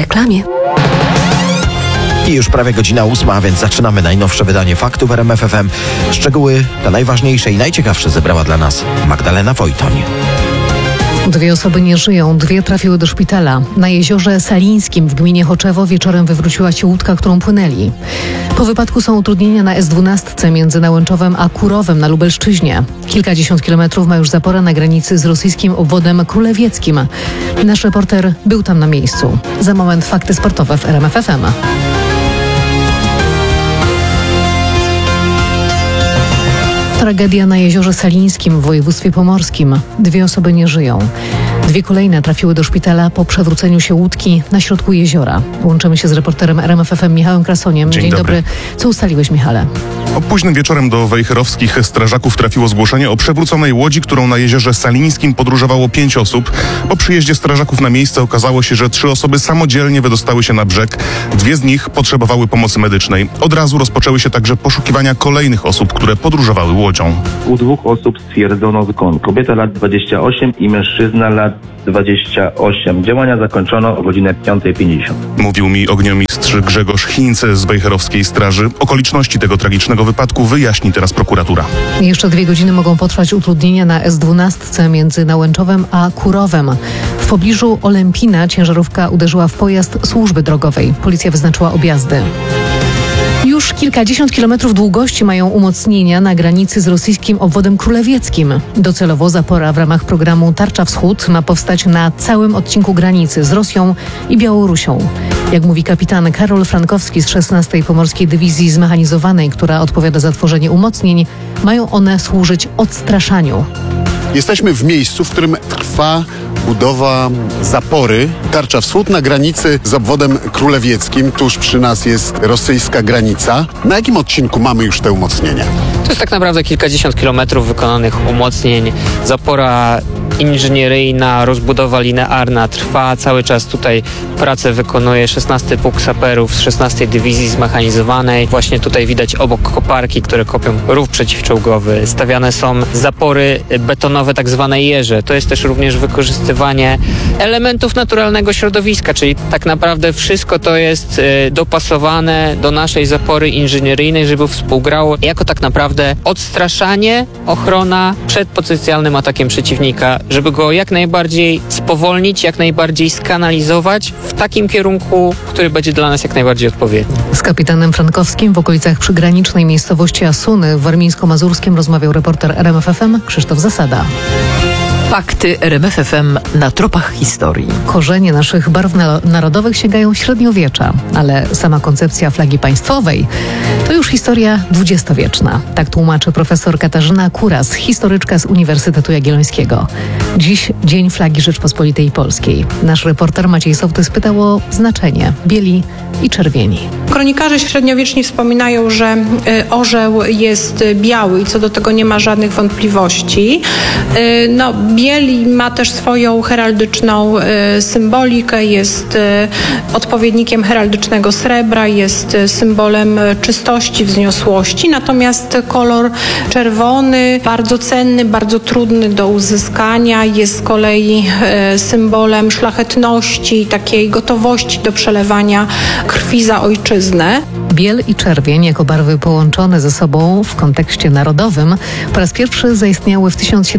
reklamie. I już prawie godzina 8, a więc zaczynamy najnowsze wydanie Faktów RMF FM. Szczegóły, te najważniejsze i najciekawsze zebrała dla nas Magdalena Wojtoń. 2 osoby nie żyją, 2 trafiły do szpitala. Na jeziorze Salińskim w gminie Choczewo wieczorem wywróciła się łódka, którą płynęli. Po wypadku są utrudnienia na S12 między Nałęczowem a Kurowem na Lubelszczyźnie. Kilkadziesiąt kilometrów ma już zapora na granicy z rosyjskim obwodem królewieckim. Nasz reporter był tam na miejscu. Za moment fakty sportowe w RMF FM. Tragedia na jeziorze Salińskim w województwie pomorskim. 2 osoby nie żyją. 2 kolejne trafiły do szpitala po przewróceniu się łódki na środku jeziora. Łączymy się z reporterem RMF FM Michałem Krasoniem. Dzień dobry. Co ustaliłeś, Michale? Późnym wieczorem do wejherowskich strażaków trafiło zgłoszenie o przewróconej łodzi, którą na jeziorze Salińskim podróżowało 5 osób. Po przyjeździe strażaków na miejsce okazało się, że 3 osoby samodzielnie wydostały się na brzeg. 2 z nich potrzebowały pomocy medycznej. Od razu rozpoczęły się także poszukiwania kolejnych osób, które podróżowały łodzią. U 2 osób stwierdzono zgon. Kobieta lat 28 i mężczyzna lat 28. Działania zakończono o godzinę 5:50. Mówił mi ogniomistrz Grzegorz Hinc z wejherowskiej straży. Okoliczności tego tragicznego wypadku wyjaśni teraz prokuratura. Jeszcze 2 godziny mogą potrwać utrudnienia na S12 między Nałęczowem a Kurowem. W pobliżu Olempina ciężarówka uderzyła w pojazd służby drogowej. Policja wyznaczyła objazdy. Już kilkadziesiąt kilometrów długości mają umocnienia na granicy z rosyjskim obwodem królewieckim. Docelowo zapora w ramach programu Tarcza Wschód ma powstać na całym odcinku granicy z Rosją i Białorusią. Jak mówi kapitan Karol Frankowski z 16. Pomorskiej Dywizji Zmechanizowanej, która odpowiada za tworzenie umocnień, mają one służyć odstraszaniu. Jesteśmy w miejscu, w którym trwa budowa zapory Tarcza Wschód na granicy z obwodem królewieckim. Tuż przy nas jest rosyjska granica. Na jakim odcinku mamy już te umocnienia? To jest tak naprawdę kilkadziesiąt kilometrów wykonanych umocnień. Zapora inżynieryjna, rozbudowa linearna trwa. Cały czas tutaj pracę wykonuje 16 Pułk Saperów z 16 Dywizji Zmechanizowanej. Właśnie tutaj widać obok koparki, które kopią rów przeciwczołgowy. Stawiane są zapory betonowe, tak zwane jeże. To jest też również wykorzystywanie elementów naturalnego środowiska, czyli tak naprawdę wszystko to jest dopasowane do naszej zapory inżynieryjnej, żeby współgrało jako tak naprawdę odstraszanie, ochrona przed potencjalnym atakiem przeciwnika, żeby go jak najbardziej spowolnić, jak najbardziej skanalizować w takim kierunku, który będzie dla nas jak najbardziej odpowiedni. Z kapitanem Frankowskim w okolicach przygranicznej miejscowości Asuny w warmińsko-mazurskim rozmawiał reporter RMF FM Krzysztof Zasada. Fakty RMF FM na tropach historii. Korzenie naszych barw narodowych sięgają średniowiecza, ale sama koncepcja flagi państwowej to już historia dwudziestowieczna. Tak tłumaczy profesor Katarzyna Kuras, historyczka z Uniwersytetu Jagiellońskiego. Dziś Dzień Flagi Rzeczpospolitej Polskiej. Nasz reporter Maciej Sołtys pytał o znaczenie bieli i czerwieni. Kronikarze średniowieczni wspominają, że orzeł jest biały i co do tego nie ma żadnych wątpliwości. Biel ma też swoją heraldyczną symbolikę, jest odpowiednikiem heraldycznego srebra, jest symbolem czystości, wzniosłości, natomiast kolor czerwony, bardzo cenny, bardzo trudny do uzyskania, jest z kolei symbolem szlachetności, takiej gotowości do przelewania krwi za ojczyznę. Biel i czerwień jako barwy połączone ze sobą w kontekście narodowym po raz pierwszy zaistniały w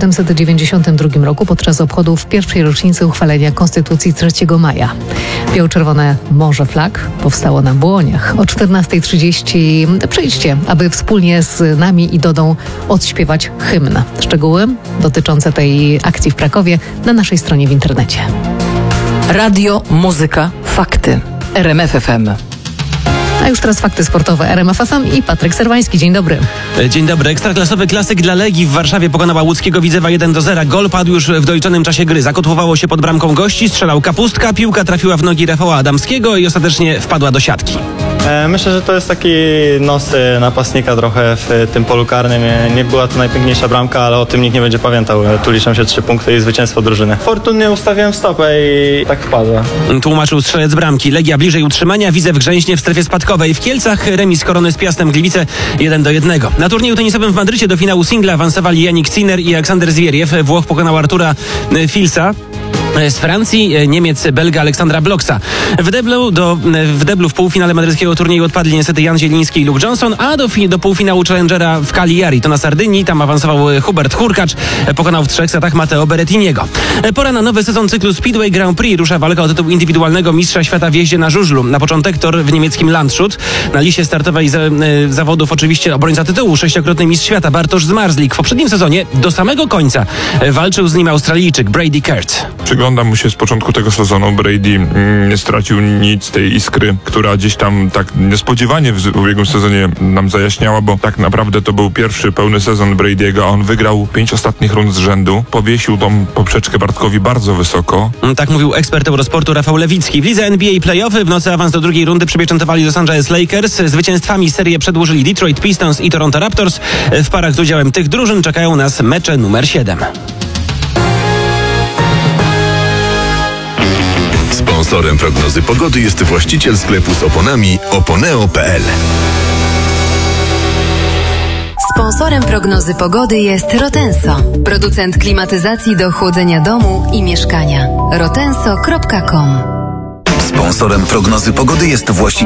1792 roku podczas obchodów pierwszej rocznicy uchwalenia Konstytucji 3 maja. Biało-czerwone morze flag powstało na Błoniach. O 14:30 przyjdźcie, aby wspólnie z nami i Dodą odśpiewać hymn. Szczegóły dotyczące tej akcji w Krakowie na naszej stronie w internecie. Radio, muzyka, fakty. RMF FM. A już teraz fakty sportowe RMF FM i Patryk Serwański. Dzień dobry. Dzień dobry. Ekstraklasowy klasyk dla Legii w Warszawie pokonała łódzkiego Widzewa 1-0. Gol padł już w doliczonym czasie gry. Zakotłowało się pod bramką gości, strzelał Kapustka, piłka trafiła w nogi Rafała Adamskiego i ostatecznie wpadła do siatki. Myślę, że to jest taki nos napastnika trochę w tym polu karnym. Nie była to najpiękniejsza bramka, ale o tym nikt nie będzie pamiętał. Tu liczą się 3 punkty i zwycięstwo drużyny. Fortunnie ustawiłem stopę i tak wpadła. Tłumaczył strzelec bramki. Legia bliżej utrzymania, Widzew grzęśnie w strefie spadkowej. W Kielcach remis Korony z Piastem Gliwice 1-1. Na turnieju tenisowym w Madrycie do finału singla awansowali Jannik Sinner i Aleksander Zwieriew. Włoch pokonał Artura Filsa. z Francji Niemiec Belga Aleksandra Bloksa. W deblu w półfinale madryckiego turnieju odpadli niestety Jan Zieliński i Luke Johnson, a do półfinału Challengera w Cagliari, to na Sardynii, tam awansował Hubert Hurkacz, pokonał w 3 setach Matteo Berrettiniego. Pora na nowy sezon cyklu Speedway Grand Prix. Rusza walka o tytuł indywidualnego mistrza świata w jeździe na żużlu. Na początek tor w niemieckim Landshut. Na liście startowej zawodów oczywiście obrońca tytułu, 6-krotny mistrz świata Bartosz Zmarzlik. W poprzednim sezonie do samego końca walczył z nim Australijczyk Brady Kurt. Przyglądam mu się z początku tego sezonu. Brady nie stracił nic z tej iskry, która gdzieś tam tak niespodziewanie w ubiegłym sezonie nam zajaśniała, bo tak naprawdę to był pierwszy pełny sezon Brady'ego, a on wygrał 5 ostatnich rund z rzędu. Powiesił tą poprzeczkę Bartkowi bardzo wysoko. Tak mówił ekspert Eurosportu Rafał Lewicki. W lidze NBA playoffy w nocy awans do drugiej rundy przypieczętowali Los Angeles Lakers. Zwycięstwami serię przedłużyli Detroit Pistons i Toronto Raptors. W parach z udziałem tych drużyn czekają nas mecze numer 7. Sponsorem prognozy pogody jest właściciel sklepu z oponami oponeo.pl. Sponsorem prognozy pogody jest Rotenso, producent klimatyzacji do chłodzenia domu i mieszkania. rotenso.com. Sponsorem prognozy pogody jest właściciel